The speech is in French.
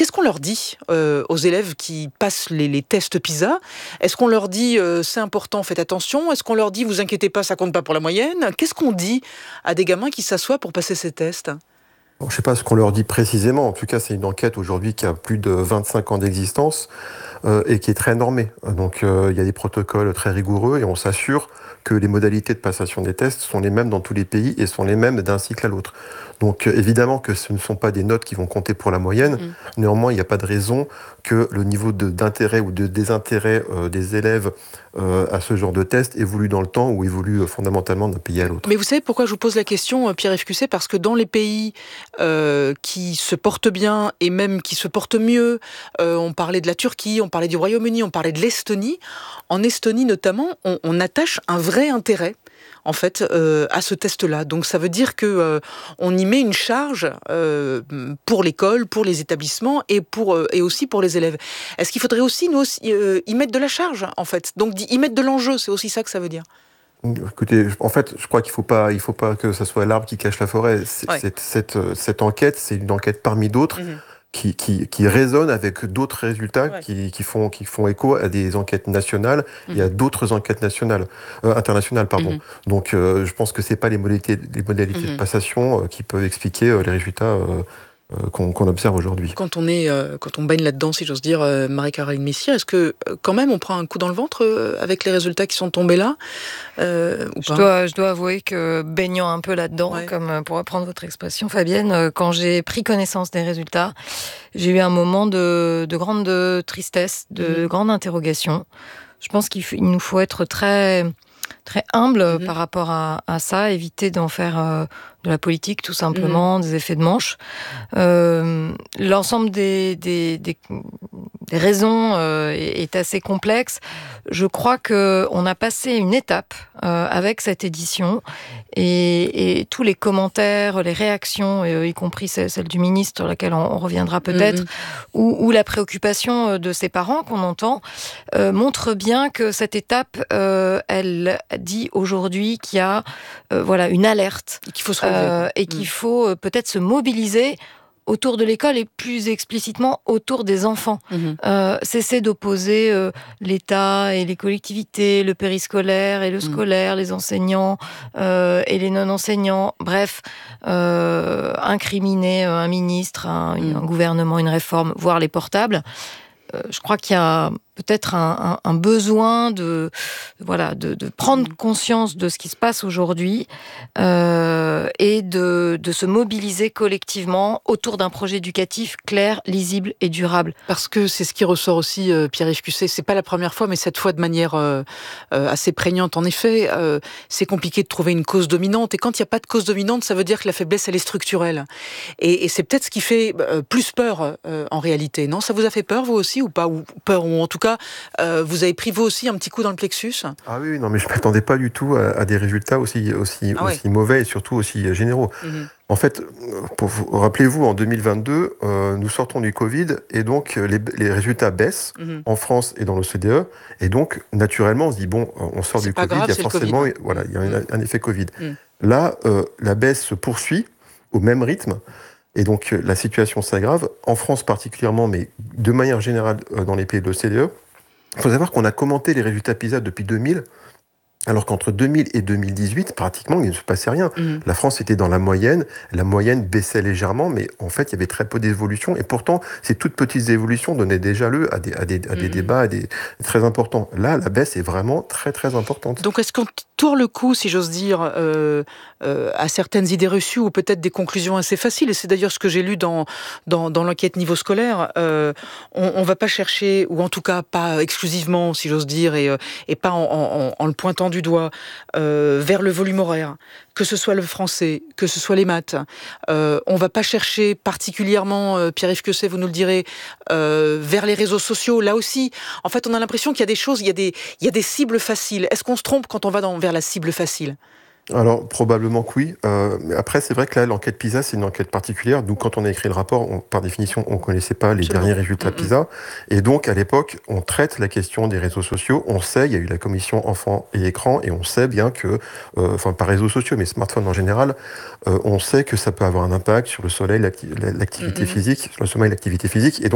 qu'est-ce qu'on leur dit aux élèves qui passent les tests PISA? Est-ce qu'on leur dit c'est important, faites attention? Est-ce qu'on leur dit vous inquiétez pas, ça compte pas pour la moyenne? Qu'est-ce qu'on dit à des gamins qui s'assoient pour passer ces tests? Je ne sais pas ce qu'on leur dit précisément. En tout cas, c'est une enquête aujourd'hui qui a plus de 25 ans d'existence et qui est très normée. Donc, il y a des protocoles très rigoureux et on s'assure que les modalités de passation des tests sont les mêmes dans tous les pays et sont les mêmes d'un cycle à l'autre. Donc, évidemment que ce ne sont pas des notes qui vont compter pour la moyenne. Néanmoins, il n'y a pas de raison que le niveau d'intérêt ou de désintérêt des élèves à ce genre de test évolue dans le temps ou évolue fondamentalement d'un pays à l'autre. Mais vous savez pourquoi je vous pose la question, Pierre-Yves Cusset? Parce que dans les pays qui se portent bien et même qui se portent mieux, on parlait de la Turquie, on parlait du Royaume-Uni, on parlait de l'Estonie. En Estonie notamment, on attache un vrai intérêt en fait, à ce test-là. Donc ça veut dire que on y met une charge pour l'école, pour les établissements et aussi pour les élèves. Est-ce qu'il faudrait aussi, nous aussi, y mettre de la charge, en fait? Donc y mettre de l'enjeu, c'est aussi ça que ça veut dire. Écoutez, en fait, je crois qu'il faut pas que ça soit l'arbre qui cache la forêt. Cette enquête, c'est une enquête parmi d'autres. Qui résonne avec d'autres résultats qui font écho à des enquêtes nationales et à d'autres enquêtes internationales. Pardon. Donc, je pense que c'est pas les modalités de passation qui peuvent expliquer les résultats qu'on observe aujourd'hui. Quand on baigne là-dedans, si j'ose dire, Marie-Caroline Messier, est-ce que quand même on prend un coup dans le ventre avec les résultats qui sont tombés là ou pas? Je dois avouer que baignant un peu là-dedans, comme pour reprendre votre expression, Fabienne, quand j'ai pris connaissance des résultats, j'ai eu un moment de grande tristesse, de grande interrogation. Je pense qu'il nous faut être très très humble par rapport à ça, éviter d'en faire de la politique tout simplement, des effets de manche. L'ensemble des raisons est assez complexe. Je crois qu'on a passé une étape avec cette édition et tous les commentaires, les réactions, y compris celle du ministre sur laquelle on reviendra peut-être, ou la préoccupation de ses parents qu'on entend, montrent bien que cette étape, elle dit aujourd'hui qu'il y a une alerte. Qu'il faut se relever. Et qu'il faut peut-être se mobiliser autour de l'école et plus explicitement autour des enfants. Cesser d'opposer l'État et les collectivités, le périscolaire et le scolaire, les enseignants et les non-enseignants. Bref, incriminer un ministre, un gouvernement, une réforme, voire les portables. Je crois qu'il y a peut-être un besoin de prendre conscience de ce qui se passe aujourd'hui et de se mobiliser collectivement autour d'un projet éducatif clair, lisible et durable. Parce que c'est ce qui ressort aussi, Pierre-Yves Cusset, c'est pas la première fois, mais cette fois de manière assez prégnante. En effet, c'est compliqué de trouver une cause dominante, et quand il n'y a pas de cause dominante, ça veut dire que la faiblesse, elle est structurelle. Et c'est peut-être ce qui fait plus peur en réalité. Non, ça vous a fait peur, vous aussi, ou pas? Ou peur, ou en tout cas, vous avez pris vous aussi un petit coup dans le plexus? Ah oui, non, mais je ne m'attendais pas du tout à des résultats aussi mauvais et surtout aussi généraux. En fait, rappelez-vous, en 2022, nous sortons du Covid et donc les résultats baissent en France et dans l'OCDE. Et donc, naturellement, on se dit, bon, on sort du Covid, il y a forcément il y a un effet Covid. Là, la baisse se poursuit au même rythme. Et donc, la situation s'aggrave, en France particulièrement, mais de manière générale dans les pays de l'OCDE. Il faut savoir qu'on a commenté les résultats PISA depuis 2000, alors qu'entre 2000 et 2018, pratiquement, il ne se passait rien. La France était dans la moyenne baissait légèrement, mais en fait, il y avait très peu d'évolution. Et pourtant, ces toutes petites évolutions donnaient déjà lieu à des débats très importants. Là, la baisse est vraiment très, très importante. Donc, est-ce qu'on tourne le coup, si j'ose dire, à certaines idées reçues ou peut-être des conclusions assez faciles? Et c'est d'ailleurs ce que j'ai lu dans l'enquête niveau scolaire. On va pas chercher, ou en tout cas pas exclusivement, si j'ose dire, et pas en le pointant du doigt, vers le volume horaire, que ce soit le français, que ce soit les maths. On va pas chercher particulièrement, Pierre-Yves Cusset, vous nous le direz, vers les réseaux sociaux. Là aussi, en fait, on a l'impression qu'il y a des choses, il y a des cibles faciles. Est-ce qu'on se trompe quand on va vers la cible facile? Alors, probablement que oui. Mais après, c'est vrai que là, l'enquête PISA, c'est une enquête particulière. Nous, quand on a écrit le rapport, par définition, on ne connaissait pas les derniers résultats PISA. Et donc, à l'époque, on traite la question des réseaux sociaux. On sait, il y a eu la commission enfants et écran, et on sait bien que, pas réseaux sociaux, mais smartphones en général, on sait que ça peut avoir un impact sur le soleil, l'activité physique, sur le sommeil, l'activité physique. Et donc,